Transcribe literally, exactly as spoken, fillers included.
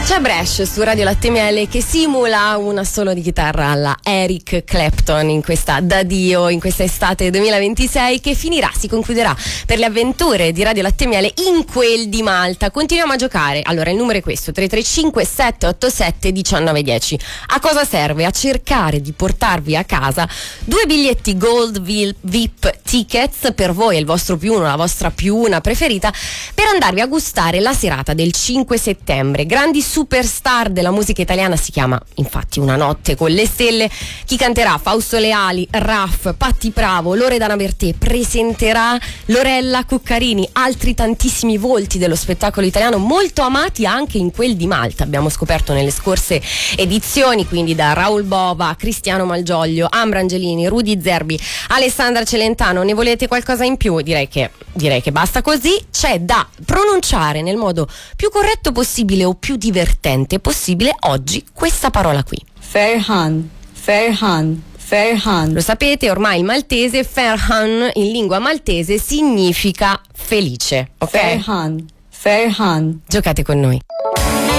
C'è Bresh su Radio Latte Miele che simula un assolo di chitarra alla Eric Clapton in questa d'addio, in questa estate duemilaventisei che finirà, si concluderà per le avventure di Radio Latte Miele in quel di Malta. Continuiamo a giocare. Allora il numero è questo: tre tre cinque sette otto sette uno nove uno zero. A cosa serve? A cercare di portarvi a casa due biglietti Gold V I P Tickets per voi e il vostro più uno, la vostra più una preferita, per andarvi a gustare la serata del cinque settembre. Grandi superstar della musica italiana, si chiama infatti Una notte con le stelle. Chi canterà? Fausto Leali, Raff, Patti Bravo, Loredana Bertè, presenterà Lorella Cuccarini, altri tantissimi volti dello spettacolo italiano molto amati anche in quel di Malta, abbiamo scoperto nelle scorse edizioni, quindi da Raul Bova, Cristiano Malgioglio, Ambra Angelini, Rudy Zerbi, Alessandra Celentano. Ne volete qualcosa in più? Direi che, direi che basta così. C'è da pronunciare nel modo più corretto possibile o più divertente possibile oggi questa parola qui: Ferhan, Ferhan, Ferhan. Lo sapete ormai, il maltese Ferhan in lingua maltese significa felice, ok? Ferhan, Ferhan. Giocate con noi.